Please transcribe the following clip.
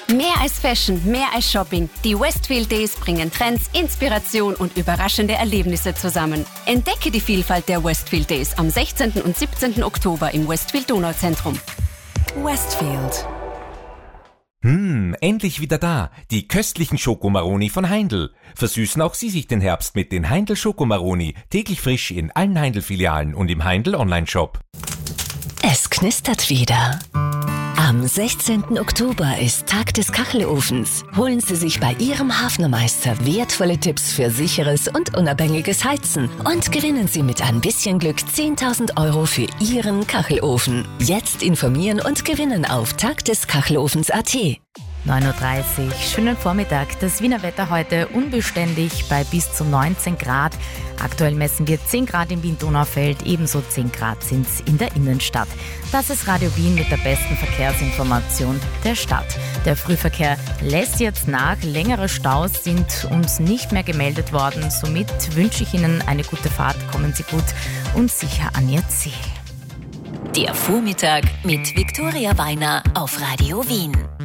Mehr als Fashion, mehr als Shopping. Die Westfield Days bringen Trends, Inspiration und überraschende Erlebnisse zusammen. Entdecke die Vielfalt der Westfield Days am 16. und 17. Oktober im Westfield Donauzentrum. Westfield. Endlich wieder da. Die köstlichen Schokomaroni von Heindl. Versüßen auch Sie sich den Herbst mit den Heindl Schokomaroni. Täglich frisch in allen Heindl-Filialen und im Heindl Online-Shop. Es knistert wieder. Am 16. Oktober ist Tag des Kachelofens. Holen Sie sich bei Ihrem Hafnermeister wertvolle Tipps für sicheres und unabhängiges Heizen und gewinnen Sie mit ein bisschen Glück 10.000 € für Ihren Kachelofen. Jetzt informieren und gewinnen auf tagdeskachelofens.at. 9.30 Uhr, schönen Vormittag. Das Wiener Wetter heute unbeständig bei bis zu 19 Grad. Aktuell messen wir 10 Grad im Wien-Donaufeld, ebenso 10 Grad sind es in der Innenstadt. Das ist Radio Wien mit der besten Verkehrsinformation der Stadt. Der Frühverkehr lässt jetzt nach, längere Staus sind uns nicht mehr gemeldet worden. Somit wünsche ich Ihnen eine gute Fahrt, kommen Sie gut und sicher an Ihr Ziel. Der Vormittag mit Viktoria Weiner auf Radio Wien.